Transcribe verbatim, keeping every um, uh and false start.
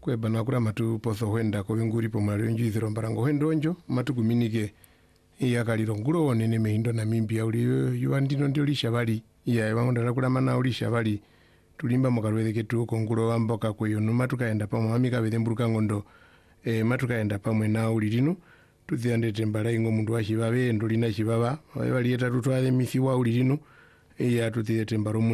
kweba nakura matu potho huenda ko winguri po mali nju ithiro mbarango hendo njo matu kuminike iya kaliro ngulo onene mehindo na mimbi ya uli yuandino ndio lishabali iya ewangonda nakura mana uli shabali tulimba mukalwele ketu kongulo wamboka kweyo numatu kaenda pamwe mamika bedemburuka ngondo e matu kaenda pamwe na uli lino tuziandete mbala ingo mundu wa shibabe ndo lina shibaba wali eta tutwale mithiwa uli lino iya tuziete mbaro